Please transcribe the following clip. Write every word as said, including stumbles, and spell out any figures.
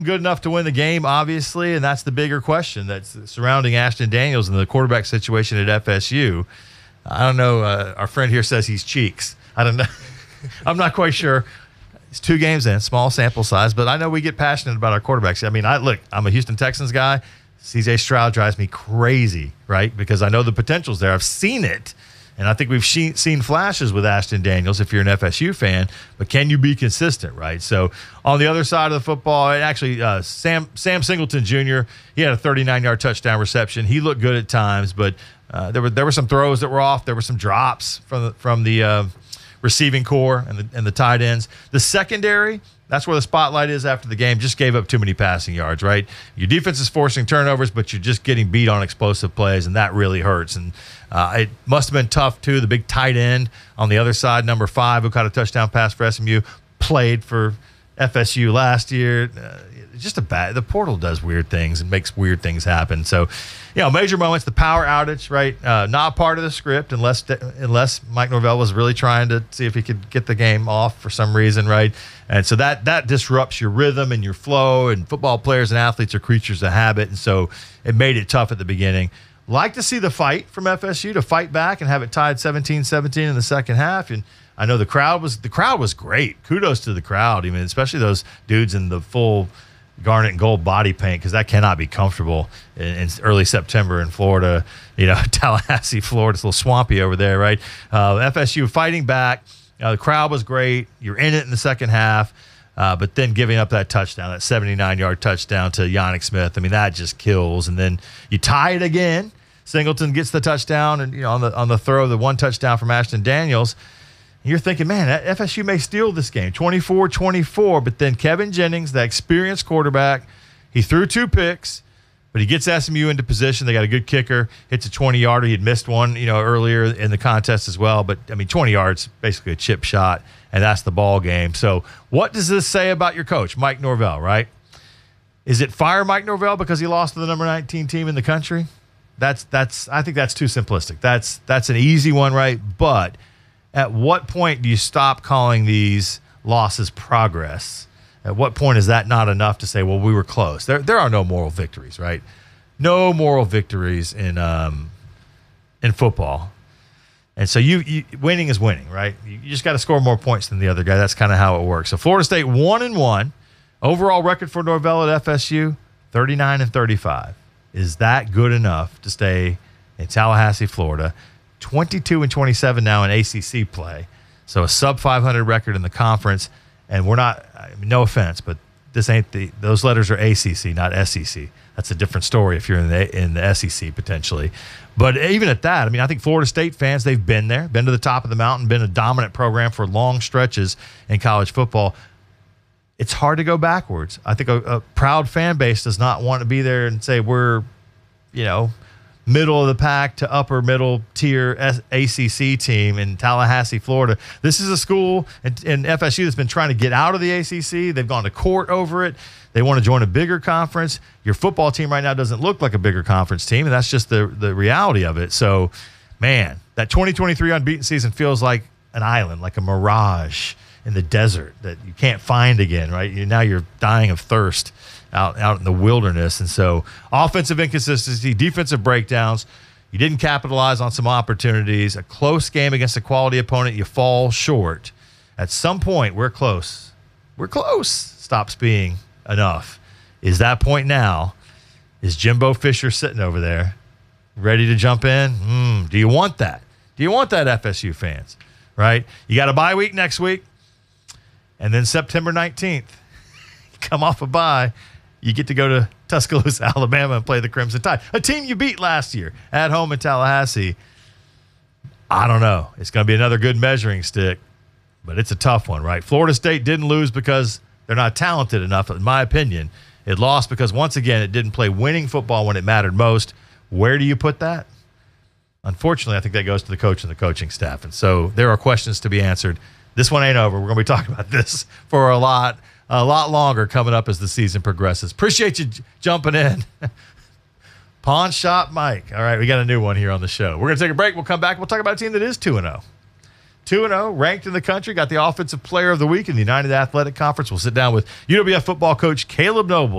good enough to win the game, obviously, and that's the bigger question that's surrounding Ashton Daniels and the quarterback situation at F S U. I don't know. Uh, our friend here says he's cheeks. I don't know. I'm not quite sure. It's two games in, small sample size, but I know we get passionate about our quarterbacks. I mean, I look, I'm a Houston Texans guy. C J Stroud drives me crazy, right? Because I know the potential's there. I've seen it, and I think we've seen, seen flashes with Ashton Daniels if you're an F S U fan, but can you be consistent, right? So on the other side of the football, and actually uh, Sam Sam Singleton Junior, he had a thirty-nine-yard touchdown reception. He looked good at times, but uh, there were there were some throws that were off. There were some drops from the, from the uh, receiving core and the, and the tight ends. The secondary, that's where the spotlight is after the game, just gave up too many passing yards, right? Your defense is forcing turnovers, but you're just getting beat on explosive plays, and that really hurts. And uh, it must have been tough, too. The big tight end on the other side, number five, who caught a touchdown pass for S M U, played for F S U last year. Uh, just a bad – the portal does weird things and makes weird things happen. So, you know, major moments, the power outage, right? Uh, not part of the script unless unless Mike Norvell was really trying to see if he could get the game off for some reason, right? And so that that disrupts your rhythm and your flow, and football players and athletes are creatures of habit, and so it made it tough at the beginning. Like to see the fight from F S U to fight back and have it tied seventeen seventeen in the second half. And I know the crowd was the crowd was great. Kudos to the crowd, even especially those dudes in the full garnet and gold body paint, because that cannot be comfortable in, in early September in Florida. You know, Tallahassee, Florida, it's a little swampy over there, right? Uh, F S U fighting back. Uh, the crowd was great. You're in it in the second half, uh, but then giving up that touchdown, that seventy-nine-yard touchdown to Yannick Smith. I mean, that just kills. And then you tie it again. Singleton gets the touchdown, and you know, on the on the throw, the one touchdown from Ashton Daniels. You're thinking, man, F S U may steal this game, twenty-four twenty-four. But then Kevin Jennings, that experienced quarterback, he threw two picks, but he gets S M U into position. They got a good kicker, hits a twenty-yarder. He had missed one, you know, earlier in the contest as well. But, I mean, twenty yards, basically a chip shot, and that's the ball game. So what does this say about your coach, Mike Norvell, right? Is it fire Mike Norvell because he lost to the number nineteen team in the country? That's that's. I think that's too simplistic. That's that's an easy one, right? But at what point do you stop calling these losses progress? At what point is that not enough to say, well, we were close? There there are no moral victories, right? No moral victories in um, in football. And so you, you winning is winning, right? You, you just got to score more points than the other guy. That's kind of how it works. So Florida State one and one. Overall record for Norvell at F S U, thirty-nine and thirty-five. Is that good enough to stay in Tallahassee, Florida? twenty-two and twenty-seven now in A C C play. So a sub five hundred record in the conference. And we're not, I mean, no offense, but this ain't the, those letters are A C C, not S E C. That's a different story if you're in the in the S E C potentially. But even at that, I mean, I think Florida State fans, they've been there, been to the top of the mountain, been a dominant program for long stretches in college football. It's hard to go backwards. I think a, a proud fan base does not want to be there and say we're, you know, middle of the pack to upper middle tier A C C team in Tallahassee, Florida. This is a school in, in F S U that's been trying to get out of the A C C. They've gone to court over it. They want to join a bigger conference. Your football team right now doesn't look like a bigger conference team, and that's just the, the reality of it. So, man, that twenty twenty-three unbeaten season feels like an island, like a mirage in the desert that you can't find again, right? You, now you're dying of thirst out, out in the wilderness. And so offensive inconsistency, defensive breakdowns, you didn't capitalize on some opportunities, a close game against a quality opponent, you fall short. At some point, we're close. We're close. Stops being enough. Is that point now? Is Jimbo Fisher sitting over there ready to jump in? Mm, do you want that? Do you want that, F S U fans? Right? You got a bye week next week. And then September nineteenth, you come off a bye, you get to go to Tuscaloosa, Alabama, and play the Crimson Tide, a team you beat last year at home in Tallahassee. I don't know. It's going to be another good measuring stick, but it's a tough one, right? Florida State didn't lose because they're not talented enough, in my opinion. It lost because, once again, it didn't play winning football when it mattered most. Where do you put that? Unfortunately, I think that goes to the coach and the coaching staff. And so there are questions to be answered. This one ain't over. We're going to be talking about this for a lot, a lot longer coming up as the season progresses. Appreciate you j- jumping in. Pawn Shop Mike. All right, we got a new one here on the show. We're going to take a break. We'll come back. We'll talk about a team that is two and oh. two and oh, ranked in the country, got the Offensive Player of the Week in the United Athletic Conference. We'll sit down with U W F football coach Caleb Noble.